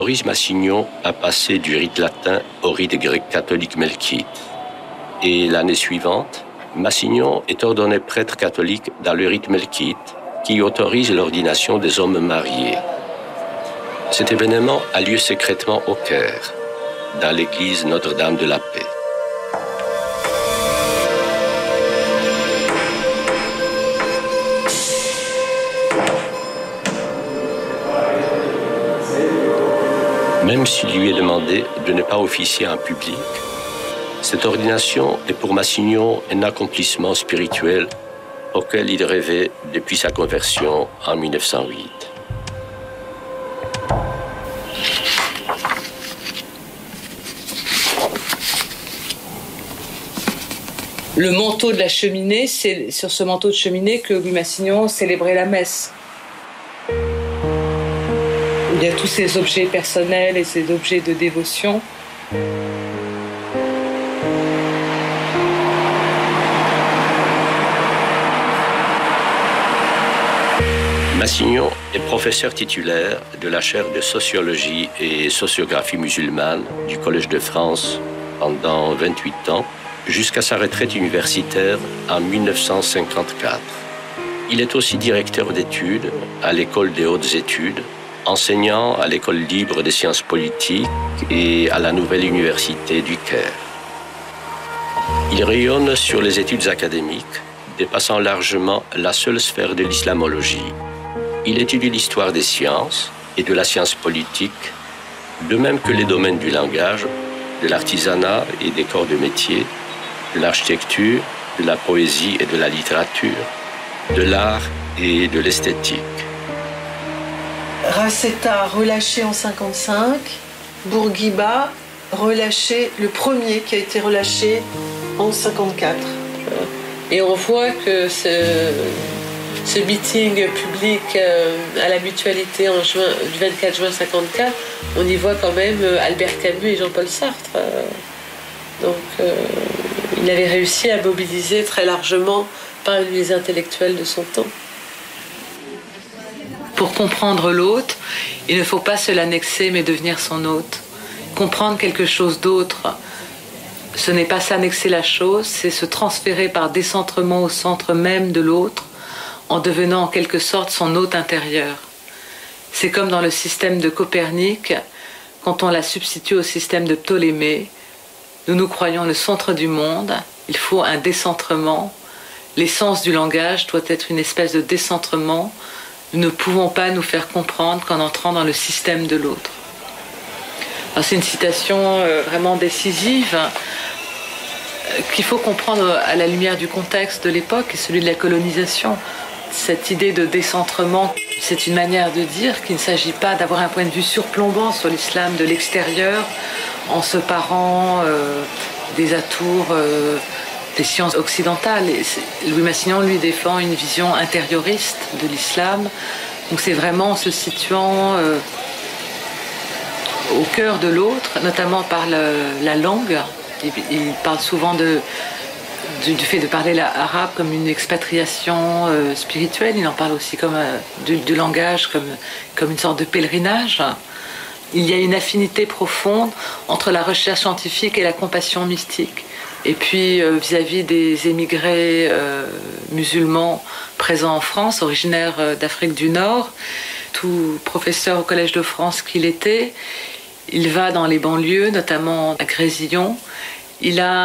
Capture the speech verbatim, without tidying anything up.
Maurice Massignon a passé du rite latin au rite grec catholique melkite. Et l'année suivante, Massignon est ordonné prêtre catholique dans le rite melkite qui autorise l'ordination des hommes mariés. Cet événement a lieu secrètement au Caire, dans l'église Notre-Dame de la Paix. Même s'il lui est demandé de ne pas officier en public, cette ordination est pour Massignon un accomplissement spirituel auquel il rêvait depuis sa conversion en mille neuf cent huit. Le manteau de la cheminée, c'est sur ce manteau de cheminée que Louis Massignon célébrait la messe. Il y a tous ces objets personnels et ces objets de dévotion. Massignon est professeur titulaire de la chaire de sociologie et sociographie musulmane du Collège de France pendant vingt-huit ans, jusqu'à sa retraite universitaire en mille neuf cent cinquante-quatre. Il est aussi directeur d'études à l'École des hautes études, enseignant à l'École libre des sciences politiques et à la Nouvelle Université du Caire. Il rayonne sur les études académiques, dépassant largement la seule sphère de l'islamologie. Il étudie l'histoire des sciences et de la science politique, de même que les domaines du langage, de l'artisanat et des corps de métier, de l'architecture, de la poésie et de la littérature, de l'art et de l'esthétique. Raceta relâché en cinquante-cinq, Bourguiba relâché, le premier qui a été relâché en cinquante-quatre. Et on voit que ce, ce meeting public à la Mutualité en juin, du vingt-quatre juin cinquante-quatre, on y voit quand même Albert Camus et Jean-Paul Sartre. Donc euh, il avait réussi à mobiliser très largement parmi les intellectuels de son temps. Pour comprendre l'autre, il ne faut pas se l'annexer mais devenir son hôte. Comprendre quelque chose d'autre, ce n'est pas s'annexer la chose, c'est se transférer par décentrement au centre même de l'autre, en devenant en quelque sorte son hôte intérieur. C'est comme dans le système de Copernic, quand on la substitue au système de Ptolémée. Nous nous croyons le centre du monde, il faut un décentrement. L'essence du langage doit être une espèce de décentrement. Nous ne pouvons pas nous faire comprendre qu'en entrant dans le système de l'autre. Alors c'est une citation euh, vraiment décisive euh, qu'il faut comprendre à la lumière du contexte de l'époque et celui de la colonisation. Cette idée de décentrement, c'est une manière de dire qu'il ne s'agit pas d'avoir un point de vue surplombant sur l'islam de l'extérieur en se parant euh, des atours euh, des sciences occidentales. Et Louis Massignon, lui, défend une vision intérioriste de l'islam. Donc c'est vraiment en se situant euh, au cœur de l'autre, notamment par le, la langue. Il, il parle souvent de, du, du fait de parler l'arabe comme une expatriation euh, spirituelle. Il en parle aussi comme euh, du, du langage, comme, comme une sorte de pèlerinage. Il y a une affinité profonde entre la recherche scientifique et la compassion mystique. Et puis euh, vis-à-vis des émigrés euh, musulmans présents en France, originaires euh, d'Afrique du Nord, tout professeur au Collège de France qu'il était, il va dans les banlieues, notamment à Grésillon. Il a